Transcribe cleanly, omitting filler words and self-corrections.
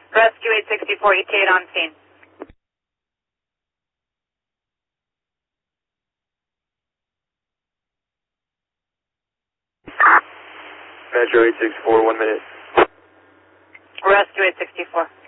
Rescue 864, ETA on scene. Metro 864, 1 minute. Rescue 864.